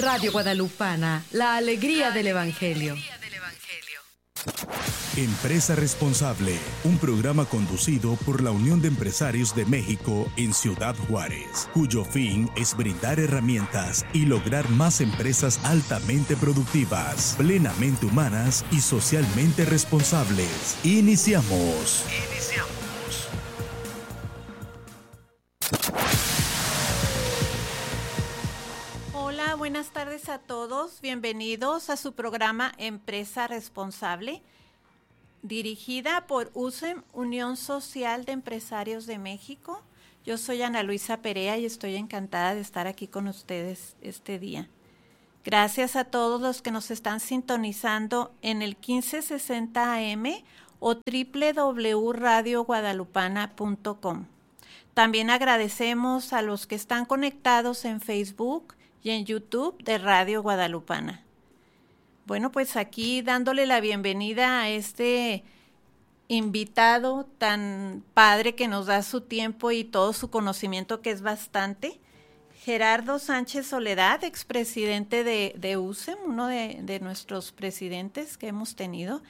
Radio Guadalupana, la alegría del Evangelio. Empresa Responsable, un programa conducido por la Unión de Empresarios de México en Ciudad Juárez, cuyo fin es brindar herramientas y lograr más empresas altamente productivas, plenamente humanas y socialmente responsables. Iniciamos. Hola, buenas tardes a todos. Bienvenidos a su programa Empresa Responsable, dirigida por USEM, Unión Social de Empresarios de México. Yo soy Ana Luisa Perea y estoy encantada de estar aquí con ustedes este día. Gracias a todos los que nos están sintonizando en el 1560 AM o www.radioguadalupana.com. También agradecemos a los que están conectados en Facebook y en YouTube de Radio Guadalupana. Bueno, pues aquí dándole la bienvenida a este invitado tan padre que nos da su tiempo y todo su conocimiento, que es bastante. Gerardo Sánchez Soledad, expresidente de USEM, uno de nuestros presidentes que hemos tenido.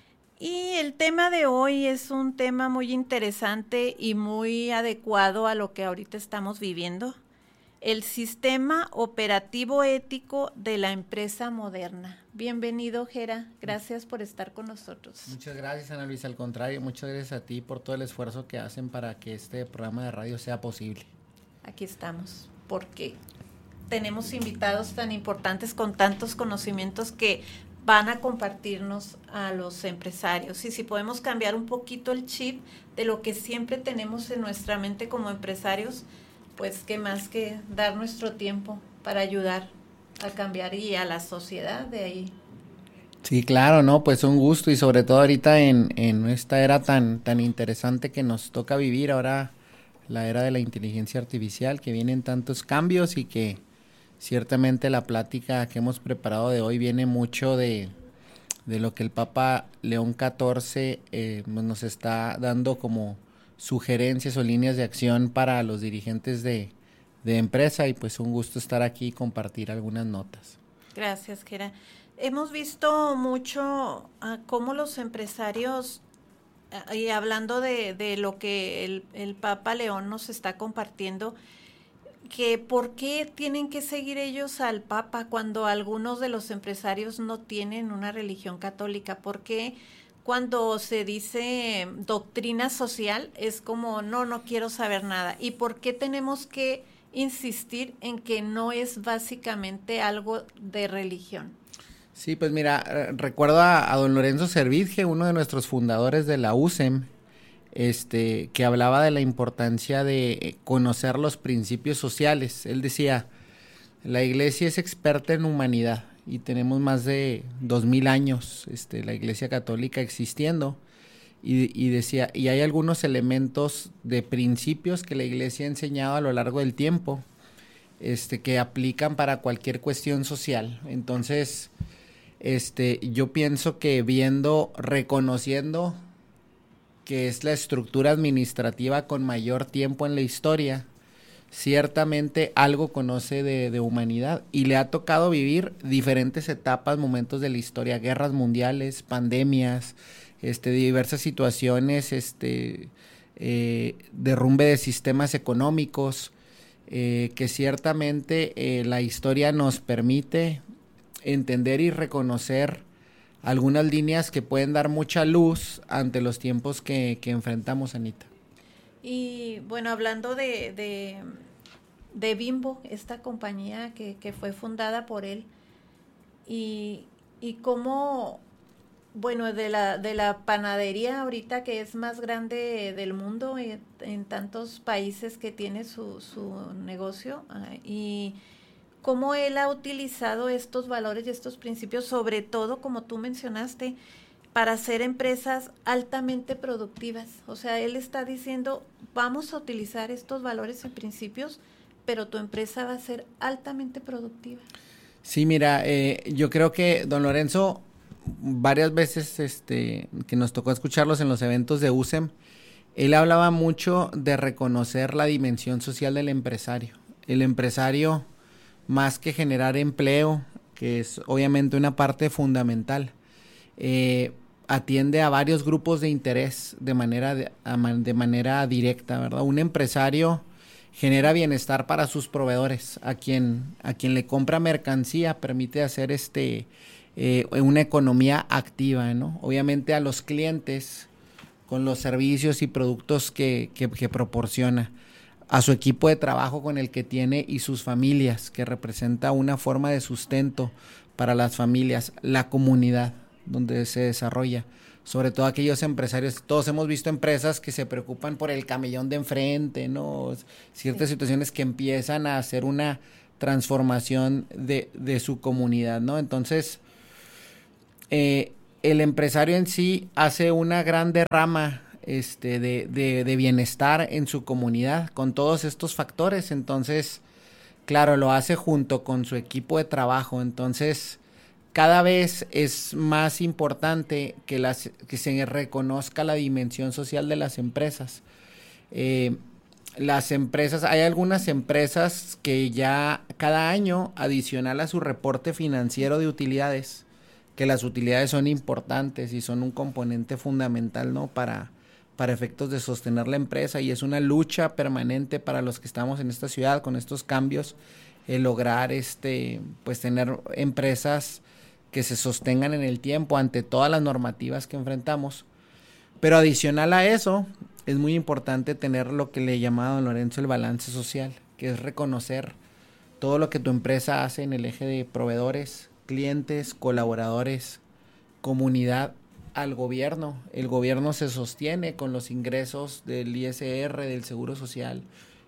Y el tema de hoy es un tema muy interesante y muy adecuado a lo que ahorita estamos viviendo. El sistema operativo ético de la empresa moderna. Bienvenido, Gera. Gracias por estar con nosotros. Muchas gracias, Ana Luisa. Al contrario, muchas gracias a ti por todo el esfuerzo que hacen para que este programa de radio sea posible. Aquí estamos, porque tenemos invitados tan importantes con tantos conocimientos que van a compartirnos a los empresarios. Y si podemos cambiar un poquito el chip de lo que siempre tenemos en nuestra mente como empresarios, pues qué más que dar nuestro tiempo para ayudar a cambiar y a la sociedad de ahí. Sí, claro, ¿no? Pues un gusto y sobre todo ahorita en esta era tan interesante que nos toca vivir ahora, la era de la inteligencia artificial, que vienen tantos cambios y que ciertamente la plática que hemos preparado de hoy viene mucho de lo que el Papa León XIV nos está dando como sugerencias o líneas de acción para los dirigentes de empresa, y pues un gusto estar aquí y compartir algunas notas. Gracias, Gera. Hemos visto mucho cómo los empresarios, y hablando de lo que el Papa León nos está compartiendo, que por qué tienen que seguir ellos al Papa cuando algunos de los empresarios no tienen una religión católica. ¿Por qué cuando se dice doctrina social es como no quiero saber nada? ¿Y por qué tenemos que insistir en que no es básicamente algo de religión? Sí, pues mira, recuerdo a don Lorenzo Servidje, uno de nuestros fundadores de la USEM, que hablaba de la importancia de conocer los principios sociales. Él decía, la iglesia es experta en humanidad y tenemos más de 2000 años la iglesia católica existiendo, y decía, y hay algunos elementos de principios que la iglesia ha enseñado a lo largo del tiempo, que aplican para cualquier cuestión social. Entonces, yo pienso que reconociendo que es la estructura administrativa con mayor tiempo en la historia, ciertamente algo conoce de humanidad y le ha tocado vivir diferentes etapas, momentos de la historia, guerras mundiales, pandemias, diversas situaciones, derrumbe de sistemas económicos, que ciertamente la historia nos permite entender y reconocer algunas líneas que pueden dar mucha luz ante los tiempos que enfrentamos, Anita. Y bueno, hablando de Bimbo, esta compañía que fue fundada por él, y cómo, bueno, de la panadería ahorita que es más grande del mundo, en tantos países que tiene su negocio, y cómo él ha utilizado estos valores y estos principios, sobre todo, como tú mencionaste, para hacer empresas altamente productivas. O sea, él está diciendo, vamos a utilizar estos valores y principios, pero tu empresa va a ser altamente productiva. Sí, mira, yo creo que don Lorenzo, varias veces que nos tocó escucharlos en los eventos de USEM, él hablaba mucho de reconocer la dimensión social del empresario. El empresario más que generar empleo, que es obviamente una parte fundamental. Atiende a varios grupos de interés de manera directa, ¿verdad? Un empresario genera bienestar para sus proveedores, a quien le compra mercancía, permite hacer una economía activa, ¿no? Obviamente a los clientes con los servicios y productos que proporciona, a su equipo de trabajo con el que tiene y sus familias, que representa una forma de sustento para las familias, la comunidad donde se desarrolla, sobre todo aquellos empresarios. Todos hemos visto empresas que se preocupan por el camellón de enfrente, ¿no? Ciertas situaciones que empiezan a hacer una transformación de su comunidad, ¿no? Entonces, el empresario en sí hace una gran derrama de bienestar en su comunidad con todos estos factores. Entonces, claro, lo hace junto con su equipo de trabajo. Entonces, cada vez es más importante que se reconozca la dimensión social de las empresas. Hay algunas empresas que ya cada año, adicional a su reporte financiero de utilidades, que las utilidades son importantes y son un componente fundamental, ¿no? Para efectos de sostener la empresa, y es una lucha permanente para los que estamos en esta ciudad con estos cambios, lograr pues tener empresas que se sostengan en el tiempo ante todas las normativas que enfrentamos. Pero adicional a eso, es muy importante tener lo que le llamaba don Lorenzo el balance social, que es reconocer todo lo que tu empresa hace en el eje de proveedores, clientes, colaboradores, comunidad, al gobierno. El gobierno se sostiene con los ingresos del ISR, del Seguro Social,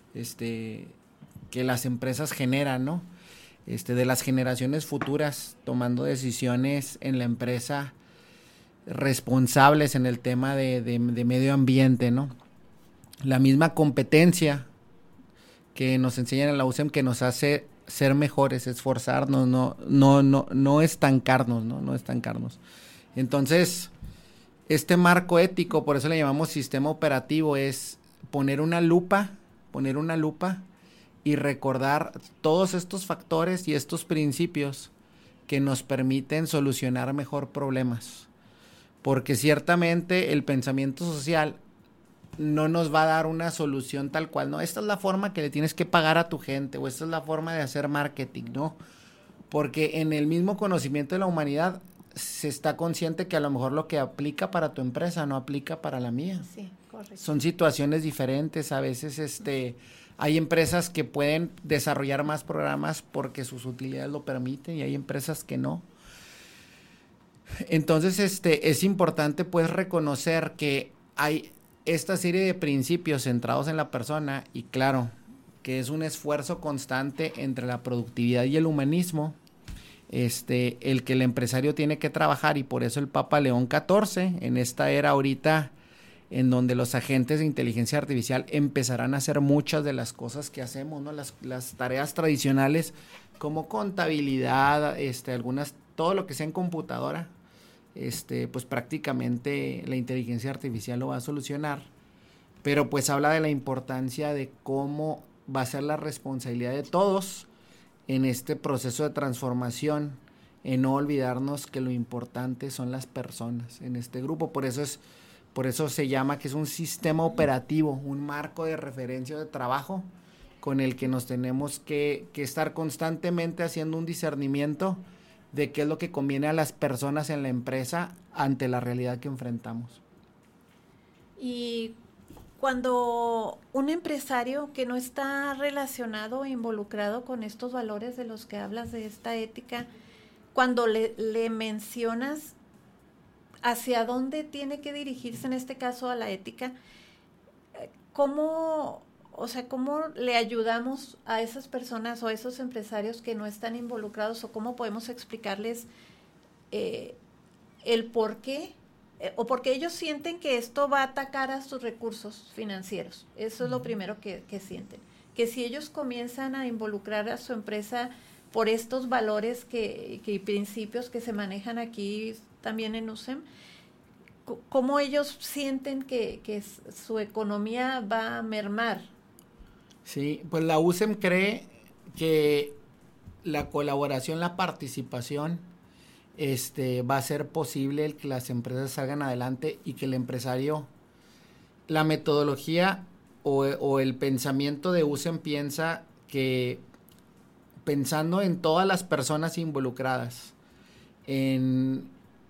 que las empresas generan, ¿no? De las generaciones futuras, tomando decisiones en la empresa responsables en el tema de medio ambiente, ¿no? La misma competencia que nos enseñan en la USEM, que nos hace ser mejores, esforzarnos, no estancarnos, ¿no? No estancarnos. Entonces, este marco ético, por eso le llamamos sistema operativo, es poner una lupa y recordar todos estos factores y estos principios que nos permiten solucionar mejor problemas. Porque ciertamente el pensamiento social no nos va a dar una solución tal cual, ¿no? Esta es la forma que le tienes que pagar a tu gente, o esta es la forma de hacer marketing, ¿no? Porque en el mismo conocimiento de la humanidad se está consciente que a lo mejor lo que aplica para tu empresa no aplica para la mía. Sí, correcto. Son situaciones diferentes. A veces hay empresas que pueden desarrollar más programas porque sus utilidades lo permiten, y hay empresas que no. Entonces, es importante pues reconocer que hay esta serie de principios centrados en la persona, y claro, que es un esfuerzo constante entre la productividad y el humanismo, el que el empresario tiene que trabajar. Y por eso el Papa León XIV, en esta era ahorita en donde los agentes de inteligencia artificial empezarán a hacer muchas de las cosas que hacemos, ¿no? Las tareas tradicionales como contabilidad, todo lo que sea en computadora, pues prácticamente la inteligencia artificial lo va a solucionar. Pero pues habla de la importancia de cómo va a ser la responsabilidad de todos en este proceso de transformación, en no olvidarnos que lo importante son las personas en este grupo. Por eso se llama que es un sistema operativo, un marco de referencia de trabajo con el que nos tenemos que estar constantemente haciendo un discernimiento de qué es lo que conviene a las personas en la empresa ante la realidad que enfrentamos. Y cuando un empresario que no está relacionado o involucrado con estos valores de los que hablas, de esta ética, cuando le mencionas hacia dónde tiene que dirigirse, en este caso a la ética, ¿cómo le ayudamos a esas personas o a esos empresarios que no están involucrados, o cómo podemos explicarles el por qué, o porque ellos sienten que esto va a atacar a sus recursos financieros? Eso es lo primero que sienten, que si ellos comienzan a involucrar a su empresa por estos valores y principios que se manejan aquí también en USEM, ¿cómo ellos sienten que su economía va a mermar? Sí, pues la USEM cree que la colaboración, la participación, va a ser posible el que las empresas salgan adelante y que el empresario, la metodología o el pensamiento de USEM piensa que pensando en todas las personas involucradas, en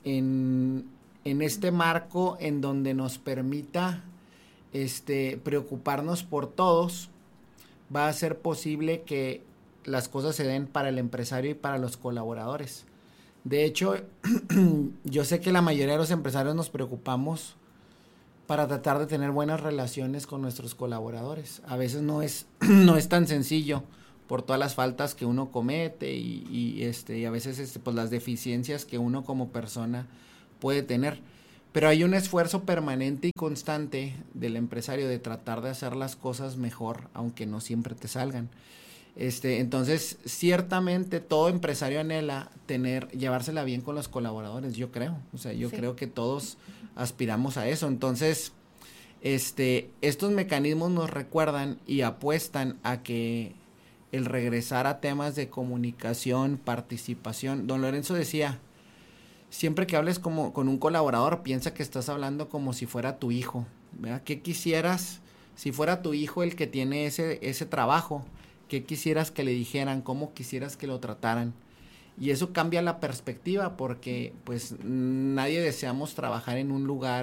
este marco en donde nos permita preocuparnos por todos, va a ser posible que las cosas se den para el empresario y para los colaboradores. De hecho, yo sé que la mayoría de los empresarios nos preocupamos para tratar de tener buenas relaciones con nuestros colaboradores. A veces no es tan sencillo por todas las faltas que uno comete y a veces pues las deficiencias que uno como persona puede tener. Pero hay un esfuerzo permanente y constante del empresario de tratar de hacer las cosas mejor, aunque no siempre te salgan. Entonces, ciertamente todo empresario anhela llevársela bien con los colaboradores, yo creo. O sea, yo creo que todos aspiramos a eso. Entonces, estos mecanismos nos recuerdan y apuestan a que el regresar a temas de comunicación, participación. Don Lorenzo decía, siempre que hables con un colaborador, piensa que estás hablando como si fuera tu hijo, ¿verdad? ¿Qué quisieras si fuera tu hijo el que tiene ese trabajo? ¿Qué quisieras que le dijeran? ¿Cómo quisieras que lo trataran? Y eso cambia la perspectiva porque pues nadie deseamos trabajar en un lugar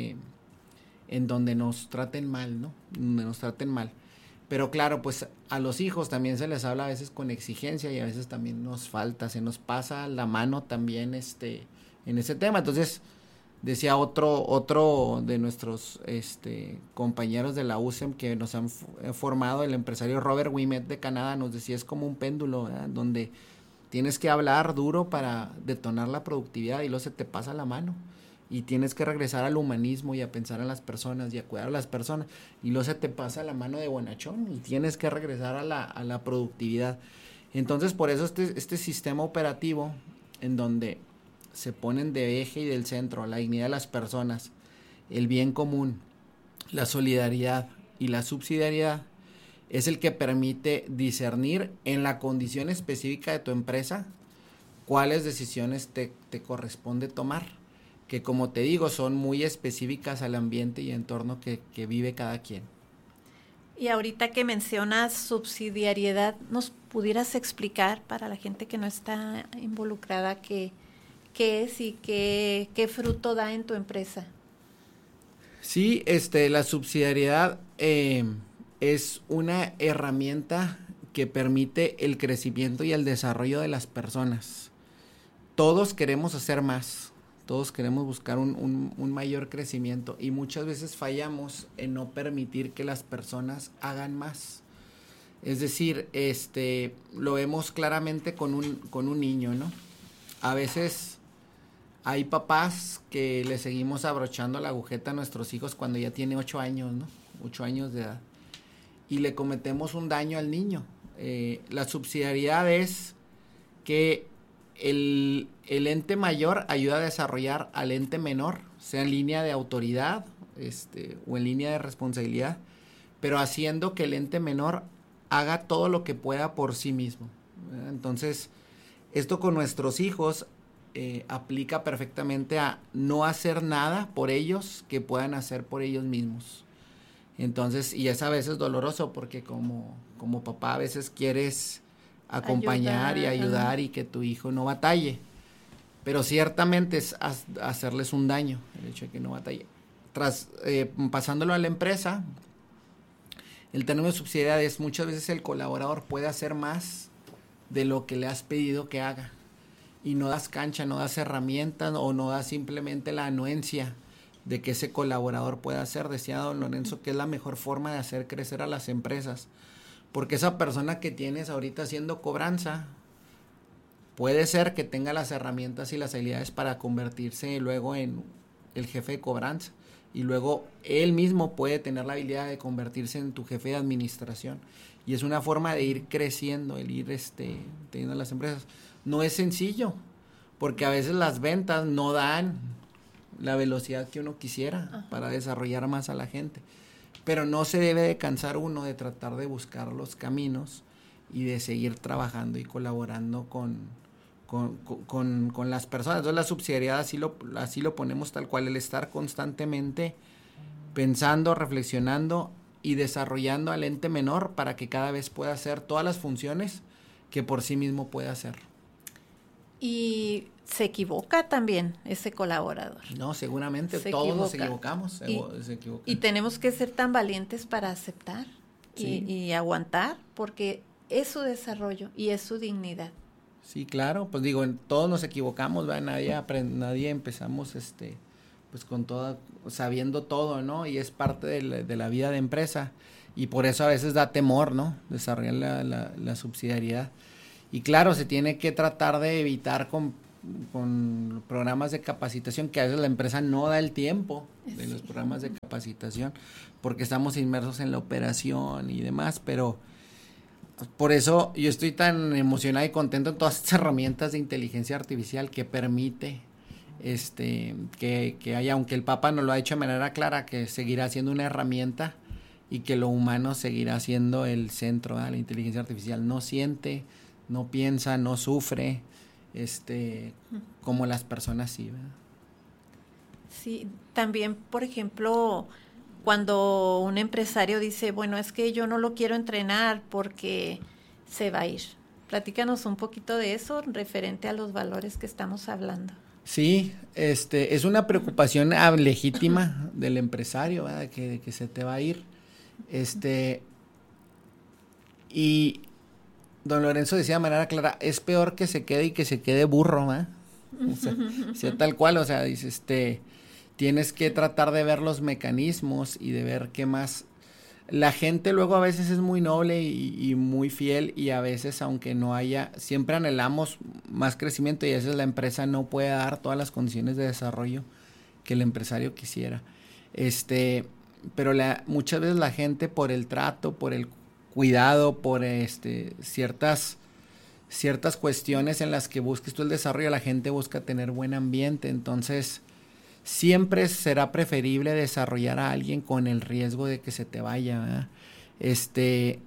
en donde nos traten mal, ¿no? Donde nos traten mal. Pero claro, pues a los hijos también se les habla a veces con exigencia y a veces también nos falta, se nos pasa la mano también en ese tema. Entonces, decía otro de nuestros compañeros de la USEM que nos han formado, el empresario Robert Wimet de Canadá, nos decía, es como un péndulo, ¿verdad? Donde tienes que hablar duro para detonar la productividad y luego se te pasa la mano. Y tienes que regresar al humanismo y a pensar en las personas y a cuidar a las personas. Y luego se te pasa la mano de bonachón y tienes que regresar a la productividad. Entonces, por eso este sistema operativo en donde se ponen de eje y del centro la dignidad de las personas, el bien común, la solidaridad y la subsidiariedad, es el que permite discernir en la condición específica de tu empresa cuáles decisiones te corresponde tomar, que como te digo, son muy específicas al ambiente y entorno que vive cada quien. Y ahorita que mencionas subsidiariedad, ¿nos pudieras explicar para la gente que no está involucrada qué es y qué fruto da en tu empresa? Sí, la subsidiariedad es una herramienta que permite el crecimiento y el desarrollo de las personas. Todos queremos hacer más. Todos queremos buscar un mayor crecimiento y muchas veces fallamos en no permitir que las personas hagan más. Es decir, lo vemos claramente con un niño, ¿no? A veces hay papás que le seguimos abrochando la agujeta a nuestros hijos cuando ya tiene 8 años, ¿no? 8 años de edad. Y le cometemos un daño al niño. La subsidiariedad es que el ente mayor ayuda a desarrollar al ente menor, sea en línea de autoridad o en línea de responsabilidad, pero haciendo que el ente menor haga todo lo que pueda por sí mismo, ¿verdad? Entonces, esto con nuestros hijos aplica perfectamente a no hacer nada por ellos que puedan hacer por ellos mismos. Entonces, y es a veces doloroso porque como papá a veces quieres acompañar y ayudar y que tu hijo no batalle, pero ciertamente es hacerles un daño el hecho de que no batalle. Pasándolo a la empresa, el término de subsidiariedad es muchas veces el colaborador puede hacer más de lo que le has pedido que haga y no das cancha, no das herramientas o no das simplemente la anuencia de que ese colaborador pueda hacer. Decía don Lorenzo que es la mejor forma de hacer crecer a las empresas. Porque esa persona que tienes ahorita haciendo cobranza, puede ser que tenga las herramientas y las habilidades para convertirse luego en el jefe de cobranza. Y luego él mismo puede tener la habilidad de convertirse en tu jefe de administración. Y es una forma de ir creciendo, el ir teniendo las empresas. No es sencillo, porque a veces las ventas no dan la velocidad que uno quisiera para desarrollar más a la gente. Pero no se debe de cansar uno de tratar de buscar los caminos y de seguir trabajando y colaborando con las personas. Entonces la subsidiariedad así lo ponemos tal cual, el estar constantemente pensando, reflexionando y desarrollando al ente menor para que cada vez pueda hacer todas las funciones que por sí mismo puede hacer. Y se equivoca también ese colaborador. No, seguramente todos nos equivocamos. Y tenemos que ser tan valientes para aceptar sí. y aguantar, porque es su desarrollo y es su dignidad. Sí, claro, pues digo, todos nos equivocamos, ¿verdad? Nadie empezamos pues con todo, sabiendo todo, ¿no? Y es parte de la vida de empresa, y por eso a veces da temor, ¿no? Desarrollar la subsidiariedad. Y claro, se tiene que tratar de evitar con programas de capacitación, que a veces la empresa no da el tiempo de los programas de capacitación, porque estamos inmersos en la operación y demás, pero por eso yo estoy tan emocionado y contento en todas estas herramientas de inteligencia artificial que permite que haya, aunque el Papa no lo ha hecho de manera clara, que seguirá siendo una herramienta y que lo humano seguirá siendo el centro, ¿verdad? La inteligencia artificial no siente, no piensa, no sufre, como las personas sí, ¿verdad? Sí, también, por ejemplo, cuando un empresario dice, bueno, es que yo no lo quiero entrenar porque se va a ir. Platícanos un poquito de eso referente a los valores que estamos hablando. Sí, es una preocupación legítima del empresario, ¿verdad? De que se te va a ir. Y don Lorenzo decía de manera clara, es peor que se quede y que se quede burro, ¿verdad? O sea, tal cual, o sea, dices, tienes que tratar de ver los mecanismos y de ver qué más. La gente luego a veces es muy noble y muy fiel, y a veces, aunque no haya, siempre anhelamos más crecimiento, y a veces la empresa no puede dar todas las condiciones de desarrollo que el empresario quisiera. Pero muchas veces la gente, por el trato, por el cuidado, por ciertas cuestiones en las que busques tú el desarrollo, la gente busca tener buen ambiente. Entonces siempre será preferible desarrollar a alguien con el riesgo de que se te vaya, ¿verdad?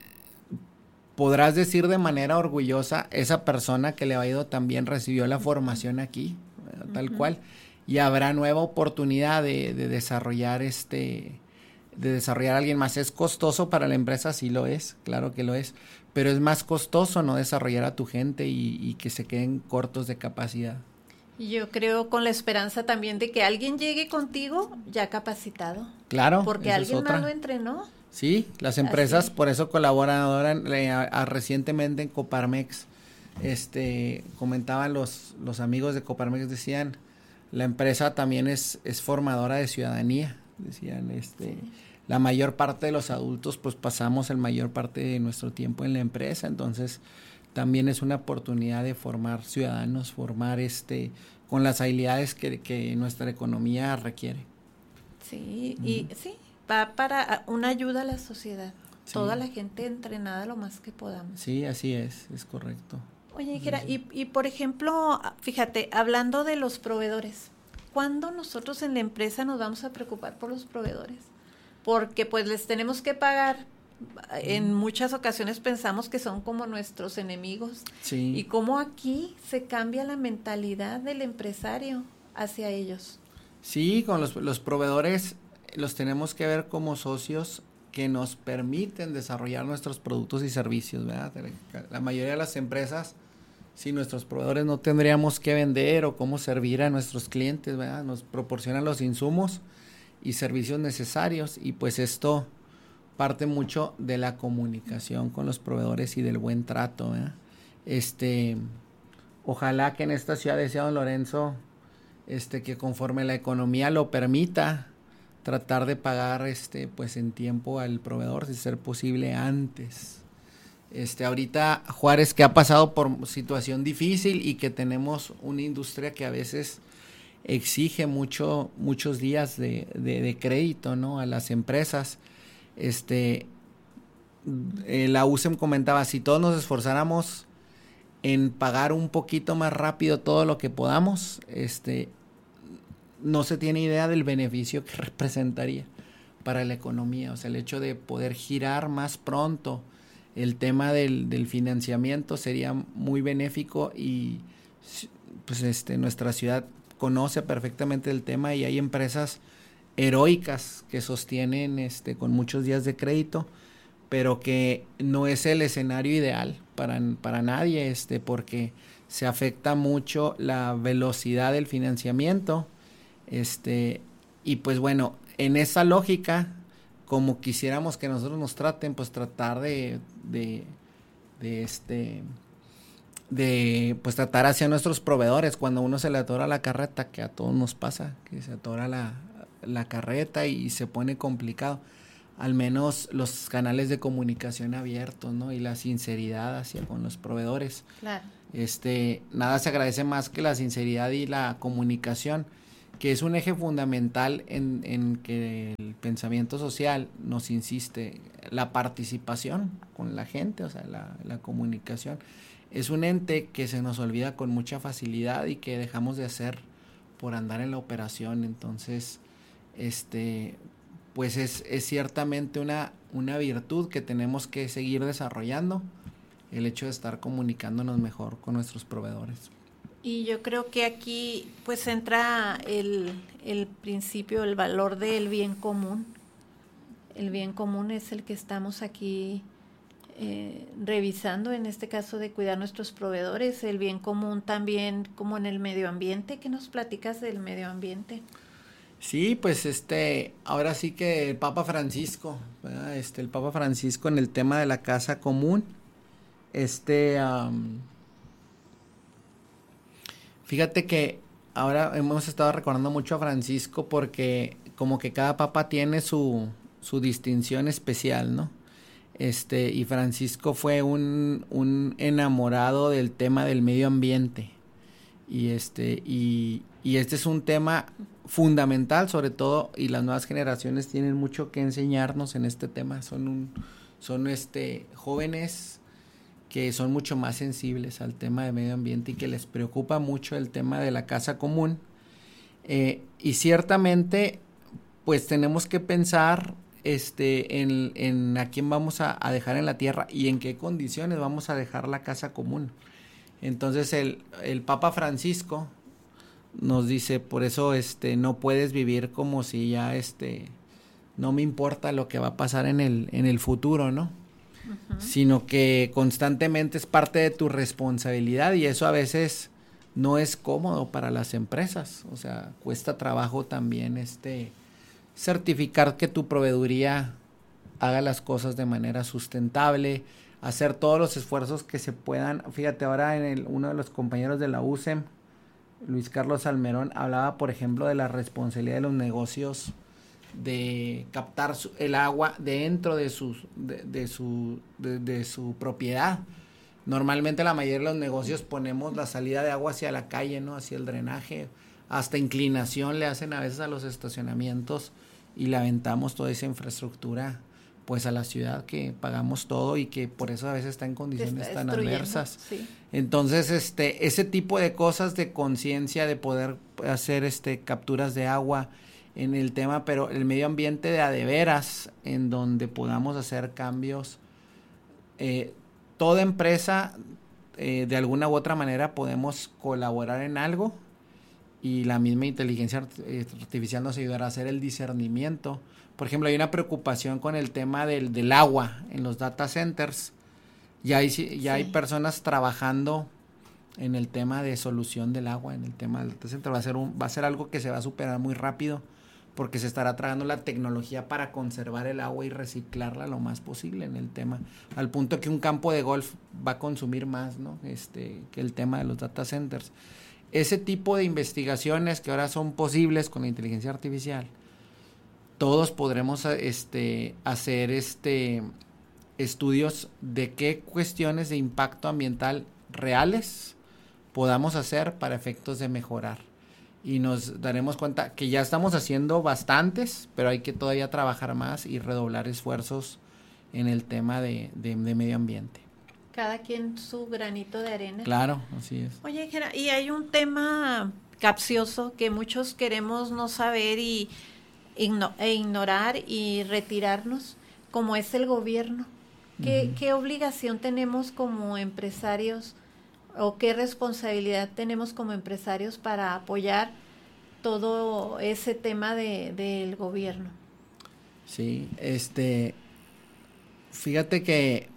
Podrás decir de manera orgullosa, esa persona que le ha ido también recibió la formación aquí, ¿verdad? Tal cual, y habrá nueva oportunidad de desarrollar de desarrollar a alguien más. Es costoso para la empresa, sí lo es, claro que lo es, pero es más costoso no desarrollar a tu gente y que se queden cortos de capacidad. Yo creo con la esperanza también de que alguien llegue contigo ya capacitado. Claro, porque alguien más lo entrenó. Sí, las empresas por eso colaboran recientemente en Coparmex. Comentaban los amigos de Coparmex, decían, la empresa también es formadora de ciudadanía. Decían, la mayor parte de los adultos pues pasamos la mayor parte de nuestro tiempo en la empresa, entonces también es una oportunidad de formar ciudadanos, formar con las habilidades que nuestra economía requiere. Sí, y sí, va para una ayuda a la sociedad. Sí. Toda la gente entrenada lo más que podamos. Sí, así es correcto. Oye, Jera, y por ejemplo, fíjate, hablando de los proveedores, ¿cuándo nosotros en la empresa nos vamos a preocupar por los proveedores? Porque pues les tenemos que pagar. En muchas ocasiones pensamos que son como nuestros enemigos. Sí. Y cómo aquí se cambia la mentalidad del empresario hacia ellos. Sí, con los proveedores los tenemos que ver como socios que nos permiten desarrollar nuestros productos y servicios, ¿verdad? La mayoría de las empresas, sin nuestros proveedores no tendríamos que vender o cómo servir a nuestros clientes, ¿verdad? Nos proporcionan los insumos y servicios necesarios, y pues esto parte mucho de la comunicación con los proveedores y del buen trato, ¿verdad? Ojalá que en esta ciudad, decía don Lorenzo, que conforme la economía lo permita, tratar de pagar pues en tiempo al proveedor, si ser posible antes. Ahorita Juárez, que ha pasado por situación difícil y que tenemos una industria que a veces exige muchos días de crédito, ¿no?, a las empresas. La USEM comentaba, si todos nos esforzáramos en pagar un poquito más rápido todo lo que podamos, no se tiene idea del beneficio que representaría para la economía. O sea, el hecho de poder girar más pronto el tema del financiamiento sería muy benéfico y pues nuestra ciudad conoce perfectamente el tema y hay empresas heroicas que sostienen con muchos días de crédito, pero que no es el escenario ideal para nadie, porque se afecta mucho la velocidad del financiamiento, y pues bueno, en esa lógica, como quisiéramos que nosotros nos traten, pues tratar de pues tratar hacia nuestros proveedores. Cuando uno se le atora la carreta, que a todos nos pasa, que se atora la carreta y se pone complicado, al menos los canales de comunicación abiertos, ¿no? Y la sinceridad hacia con los proveedores. Claro. Nada se agradece más que la sinceridad y la comunicación, que es un eje fundamental en que el pensamiento social nos insiste. La participación con la gente, o sea, la comunicación. Es un ente que se nos olvida con mucha facilidad y que dejamos de hacer por andar en la operación. Entonces, pues es ciertamente una virtud que tenemos que seguir desarrollando, el hecho de estar comunicándonos mejor con nuestros proveedores. Y yo creo que aquí pues entra el principio, el valor del bien común. El bien común es el que estamos aquí revisando, en este caso de cuidar nuestros proveedores, el bien común también como en el medio ambiente. ¿Qué nos platicas del medio ambiente? Sí, pues ahora sí que el Papa Francisco, ¿verdad? El Papa Francisco en el tema de la casa común, fíjate que ahora hemos estado recordando mucho a Francisco porque como que cada papa tiene su distinción especial, ¿no? Y Francisco fue un enamorado del tema del medio ambiente. Y este es un tema fundamental, sobre todo, y las nuevas generaciones tienen mucho que enseñarnos en este tema. Son jóvenes que son mucho más sensibles al tema del medio ambiente y que les preocupa mucho el tema de la casa común. Y ciertamente, pues tenemos que pensar en a quién vamos a dejar en la tierra y en qué condiciones vamos a dejar la casa común. Entonces el Papa Francisco nos dice, por eso no puedes vivir como si ya no me importa lo que va a pasar en el futuro, ¿no? Uh-huh. Sino que constantemente es parte de tu responsabilidad y eso a veces no es cómodo para las empresas. O sea, cuesta trabajo también certificar que tu proveeduría haga las cosas de manera sustentable, hacer todos los esfuerzos que se puedan. Fíjate, ahora uno de los compañeros de la USEM, Luis Carlos Almerón, hablaba, por ejemplo, de la responsabilidad de los negocios de captar el agua dentro de su propiedad. Normalmente la mayoría de los negocios ponemos la salida de agua hacia la calle, ¿no? Hacia el drenaje, hasta inclinación le hacen a veces a los estacionamientos y le aventamos toda esa infraestructura pues a la ciudad que pagamos todo y que por eso a veces está en condiciones tan adversas. Sí. Entonces, ese tipo de cosas de conciencia, de poder hacer capturas de agua en el tema, pero el medio ambiente de a de veras, en donde podamos hacer cambios. Toda empresa, de alguna u otra manera, podemos colaborar en algo y la misma inteligencia artificial nos ayudará a hacer el discernimiento. Por ejemplo, hay una preocupación con el tema del agua en los data centers. Ya hay personas trabajando en el tema de solución del agua, en el tema del data center. Va a ser algo que se va a superar muy rápido porque se estará trabajando la tecnología para conservar el agua y reciclarla lo más posible en el tema. Al punto que un campo de golf va a consumir más, ¿no? Que el tema de los data centers. Ese tipo de investigaciones que ahora son posibles con la inteligencia artificial, todos podremos hacer estudios de qué cuestiones de impacto ambiental reales podamos hacer para efectos de mejorar. Y nos daremos cuenta que ya estamos haciendo bastantes, pero hay que todavía trabajar más y redoblar esfuerzos en el tema de medio ambiente. Cada quien su granito de arena. Claro, así es. Oye, Gera, y hay un tema capcioso que muchos queremos no saber e ignorar y retirarnos, como es el gobierno. ¿Qué obligación tenemos como empresarios o qué responsabilidad tenemos como empresarios para apoyar todo ese tema del gobierno? Sí, fíjate que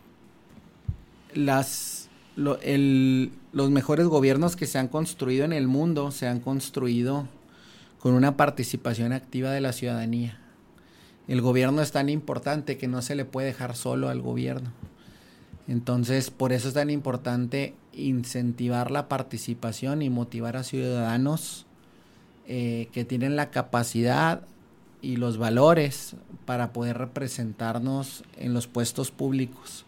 los mejores gobiernos que se han construido en el mundo se han construido con una participación activa de la ciudadanía. El gobierno es tan importante que no se le puede dejar solo al gobierno. Entonces, por eso es tan importante incentivar la participación y motivar a ciudadanos que tienen la capacidad y los valores para poder representarnos en los puestos públicos.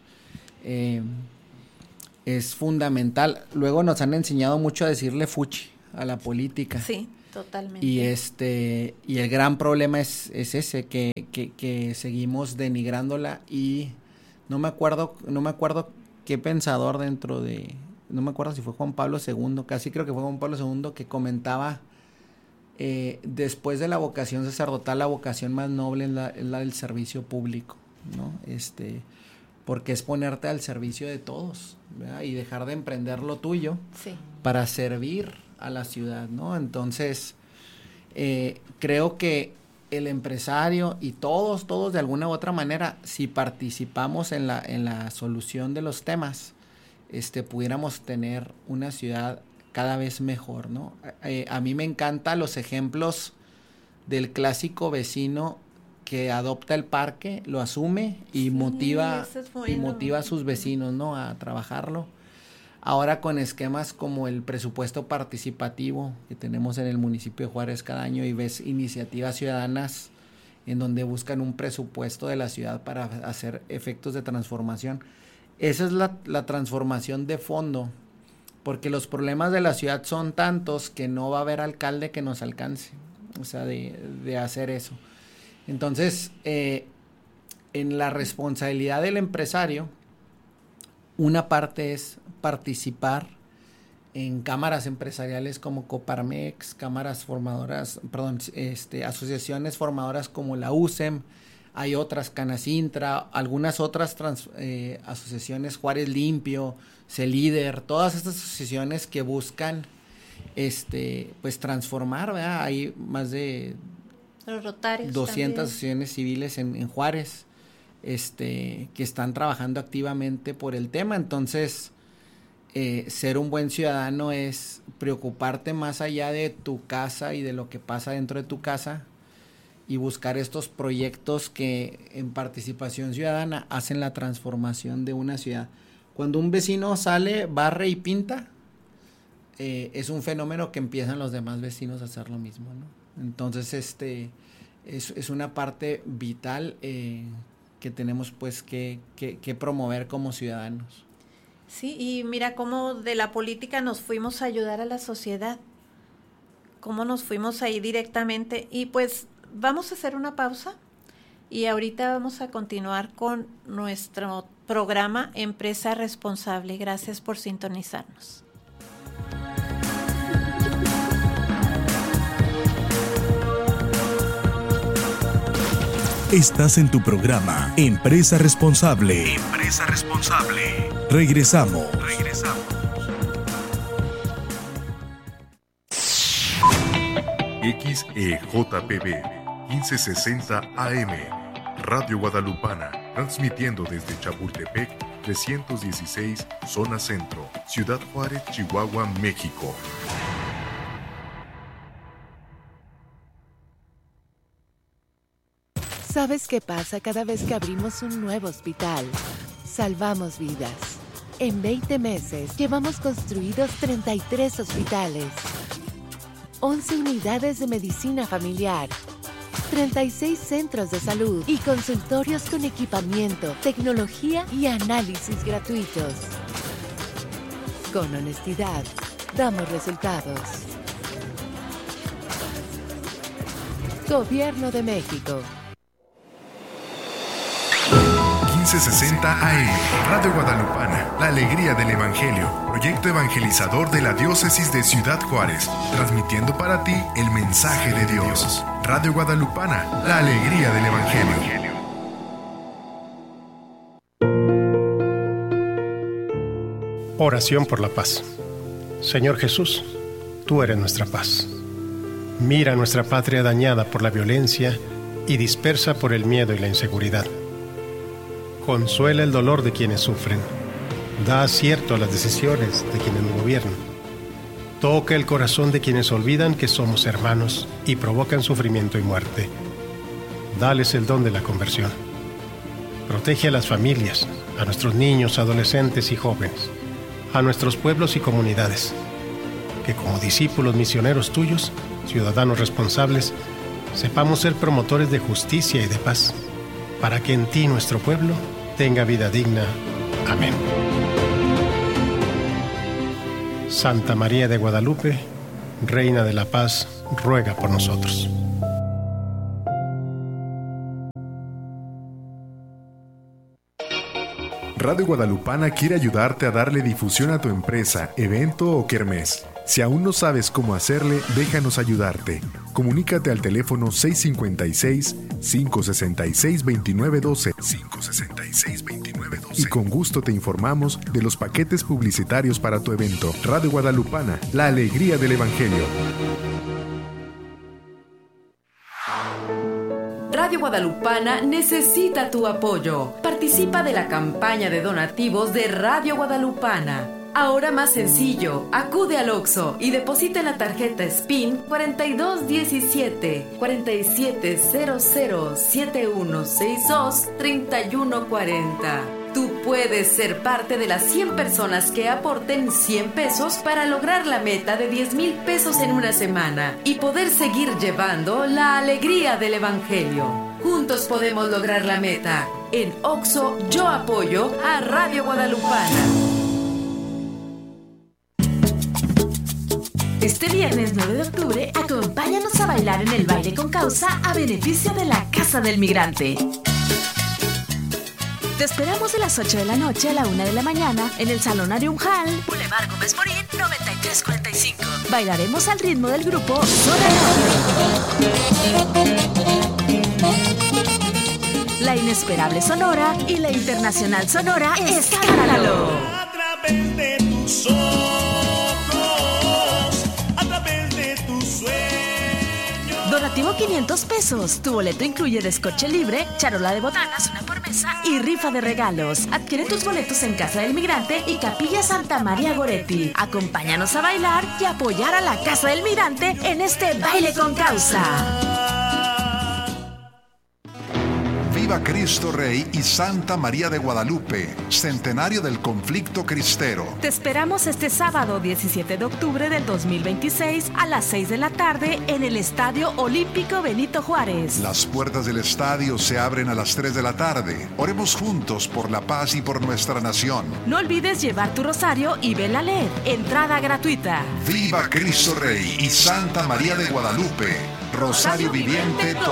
Es fundamental. Luego nos han enseñado mucho a decirle fuchi a la política. Sí, totalmente. Y el gran problema es ese, que seguimos denigrándola, y no me acuerdo qué pensador no me acuerdo si fue Juan Pablo II, casi creo que fue Juan Pablo II, que comentaba, después de la vocación sacerdotal, la vocación más noble es la del servicio público, ¿no? Porque es ponerte al servicio de todos, ¿verdad? Y dejar de emprender lo tuyo, sí, para servir a la ciudad, ¿no? Entonces, creo que el empresario y todos de alguna u otra manera, si participamos en la solución de los temas, pudiéramos tener una ciudad cada vez mejor, ¿no? A mí me encantan los ejemplos del clásico vecino que adopta el parque, lo asume y motiva a sus vecinos, ¿no? A trabajarlo. Ahora con esquemas como el presupuesto participativo que tenemos en el municipio de Juárez cada año, y ves iniciativas ciudadanas en donde buscan un presupuesto de la ciudad para hacer efectos de transformación. Esa es la transformación de fondo, porque los problemas de la ciudad son tantos que no va a haber alcalde que nos alcance, o sea, de hacer eso. Entonces, en la responsabilidad del empresario, una parte es participar en cámaras empresariales como Coparmex, asociaciones formadoras como la USEM, hay otras, Canacintra, algunas otras asociaciones, Juárez Limpio, CELIDER, todas estas asociaciones que buscan pues transformar, ¿verdad? Hay más de los Rotarios 200 también. Asociaciones civiles en Juárez, que están trabajando activamente por el tema. Entonces, ser un buen ciudadano es preocuparte más allá de tu casa y de lo que pasa dentro de tu casa, y buscar estos proyectos que en participación ciudadana hacen la transformación de una ciudad. Cuando un vecino sale, barre y pinta, es un fenómeno que empiezan los demás vecinos a hacer lo mismo, ¿no? Entonces, es una parte vital que tenemos pues que promover como ciudadanos. Sí, y mira cómo de la política nos fuimos a ayudar a la sociedad, cómo nos fuimos ahí directamente. Y pues vamos a hacer una pausa y ahorita vamos a continuar con nuestro programa Empresa Responsable. Gracias por sintonizarnos. Estás en tu programa Empresa Responsable. Empresa Responsable. Regresamos. XEJPB 1560 AM, Radio Guadalupana, transmitiendo desde Chapultepec 316, Zona Centro, Ciudad Juárez, Chihuahua, México. ¿Sabes qué pasa cada vez que abrimos un nuevo hospital? Salvamos vidas. En 20 meses llevamos construidos 33 hospitales, 11 unidades de medicina familiar, 36 centros de salud y consultorios con equipamiento, tecnología y análisis gratuitos. Con honestidad, damos resultados. Gobierno de México. 1560 AM, Radio Guadalupana, la alegría del Evangelio, proyecto evangelizador de la diócesis de Ciudad Juárez, transmitiendo para ti el mensaje de Dios. Radio Guadalupana, la alegría del Evangelio. Oración por la paz. Señor Jesús, tú eres nuestra paz. Mira nuestra patria dañada por la violencia y dispersa por el miedo y la inseguridad. Consuela el dolor de quienes sufren. Da acierto a las decisiones de quienes nos gobiernan. Toca el corazón de quienes olvidan que somos hermanos y provocan sufrimiento y muerte. Dales el don de la conversión. Protege a las familias, a nuestros niños, adolescentes y jóvenes, a nuestros pueblos y comunidades. Que como discípulos misioneros tuyos, ciudadanos responsables, sepamos ser promotores de justicia y de paz, para que en ti nuestro pueblo tenga vida digna. Amén. Santa María de Guadalupe, Reina de la Paz, ruega por nosotros. Radio Guadalupana quiere ayudarte a darle difusión a tu empresa, evento o kermés. Si aún no sabes cómo hacerle, déjanos ayudarte. Comunícate al teléfono 656-566-2912 y con gusto te informamos de los paquetes publicitarios para tu evento. Radio Guadalupana, la alegría del Evangelio. Radio Guadalupana necesita tu apoyo. Participa de la campaña de donativos de Radio Guadalupana. Ahora más sencillo, acude al Oxxo y deposita en la tarjeta SPIN 4217 4700 7162 3140. Tú puedes ser parte de las 100 personas que aporten 100 pesos para lograr la meta de 10,000 pesos en una semana y poder seguir llevando la alegría del Evangelio. Juntos podemos lograr la meta. En Oxxo, yo apoyo a Radio Guadalupana. Este viernes 9 de octubre, acompáñanos a bailar en el Baile con Causa a beneficio de la Casa del Migrante. Te esperamos de las 8 de la noche a la 1 de la mañana en el Salonarium Hall, Boulevard Gómez Morín, 9345. Bailaremos al ritmo del grupo la inesperable Sonora y la internacional Sonora Escándalo. A través de tus ojos, a través de tus sueños. Donativo 500 pesos. Tu boleto incluye descorche libre, charola de botanas, una por mesa y rifa de regalos. Adquiere tus boletos en Casa del Migrante y Capilla Santa María Goretti. Acompáñanos a bailar y apoyar a la Casa del Migrante en este Baile con Causa. Viva Cristo Rey y Santa María de Guadalupe, centenario del conflicto cristero. Te esperamos este sábado 17 de octubre del 2026 a las 6 de la tarde en el Estadio Olímpico Benito Juárez. Las puertas del estadio se abren a las 3 de la tarde. Oremos juntos por la paz y por nuestra nación. No olvides llevar tu rosario y vela LED. Entrada gratuita. Viva Cristo Rey y Santa María de Guadalupe, Rosario Viviente.